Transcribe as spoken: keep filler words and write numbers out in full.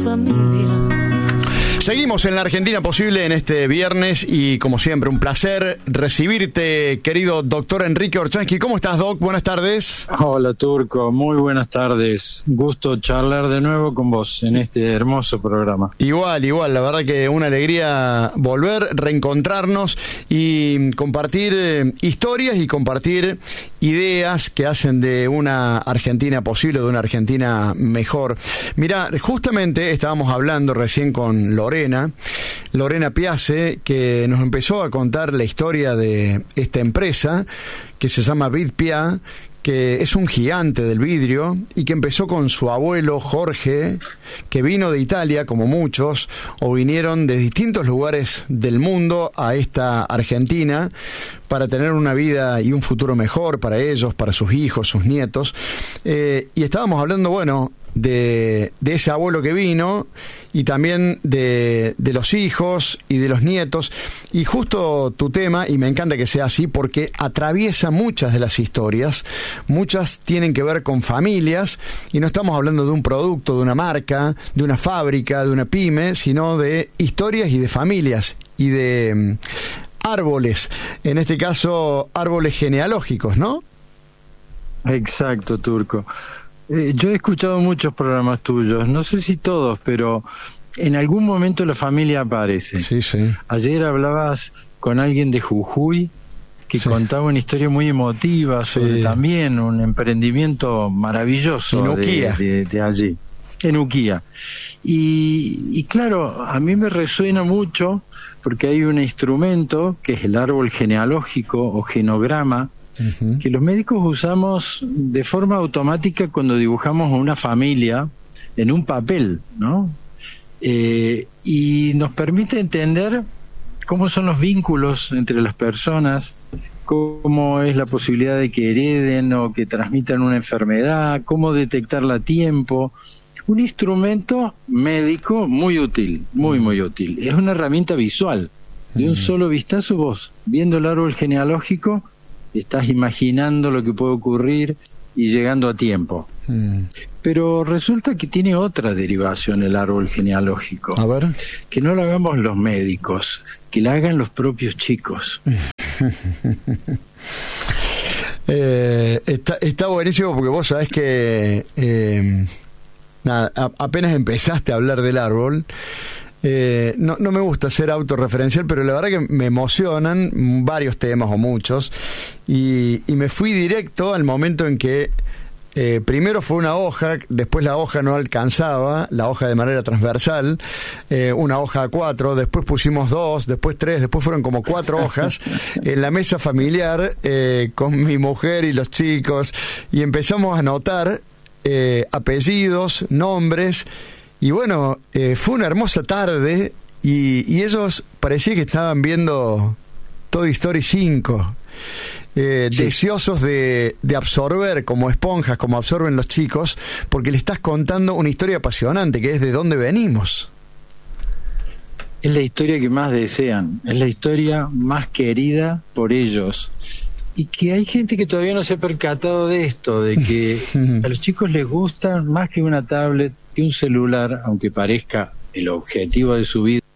familia. Seguimos en la Argentina Posible en este viernes y, como siempre, un placer recibirte, querido doctor Enrique Orchansky. ¿Cómo estás, Doc? Buenas tardes. Hola, Turco. Muy buenas tardes. Gusto charlar de nuevo con vos en este hermoso programa. Igual, igual. La verdad que una alegría volver, reencontrarnos y compartir eh, historias y compartir ideas que hacen de una Argentina posible, de una Argentina mejor. Mirá, justamente estábamos hablando recién con Lorena, Lorena Piace, que nos empezó a contar la historia de esta empresa que se llama Vidpia, que es un gigante del vidrio y que empezó con su abuelo Jorge, que vino de Italia, como muchos, o vinieron de distintos lugares del mundo a esta Argentina para tener una vida y un futuro mejor para ellos, para sus hijos, sus nietos. Eh, y estábamos hablando, bueno, de, de ese abuelo que vino y también de, de los hijos y de los nietos, y justo tu tema, y me encanta que sea así porque atraviesa muchas de las historias, muchas tienen que ver con familias, y no estamos hablando de un producto, de una marca, de una fábrica, de una pyme, sino de historias y de familias y de um, árboles, en este caso árboles genealógicos, ¿no? Exacto, Turco. Eh, yo he escuchado muchos programas tuyos, no sé si todos, pero en algún momento la familia aparece. Sí, sí. Ayer hablabas con alguien de Jujuy que sí. contaba una historia muy emotiva sobre sí. también un emprendimiento maravilloso de, de, de allí, en Uquía. Y, y claro, a mí me resuena mucho porque hay un instrumento que es el árbol genealógico o genograma, Uh-huh. que los médicos usamos de forma automática cuando dibujamos una familia en un papel, ¿no? Eh, y nos permite entender cómo son los vínculos entre las personas, cómo es la posibilidad de que hereden o que transmitan una enfermedad, cómo detectarla a tiempo. Un instrumento médico muy útil, muy, muy útil. Es una herramienta visual. De un uh-huh. solo vistazo, vos, viendo el árbol genealógico, estás imaginando lo que puede ocurrir y llegando a tiempo. Mm. Pero resulta que tiene otra derivación el árbol genealógico. A ver. Que no lo hagamos los médicos, que la hagan los propios chicos. eh, está, está buenísimo porque vos sabés que eh, nada, a, apenas empezaste a hablar del árbol. Eh, no, no me gusta ser autorreferencial, pero la verdad que me emocionan varios temas o muchos, y, y me fui directo al momento en que eh, primero fue una hoja, después la hoja no alcanzaba, la hoja de manera transversal, eh, una hoja a cuatro, después pusimos dos, después tres, después fueron como cuatro hojas en la mesa familiar eh, con mi mujer y los chicos, y empezamos a anotar eh, apellidos, nombres. Y bueno, eh, fue una hermosa tarde y, y ellos parecía que estaban viendo Toy Story cinco, eh, sí. deseosos de, de absorber como esponjas, como absorben los chicos, porque le estás contando una historia apasionante, que es de dónde venimos. Es la historia que más desean, es la historia más querida por ellos. Y que hay gente que todavía no se ha percatado de esto, de que a los chicos les gusta más que una tablet, que un celular, aunque parezca el objetivo de su vida.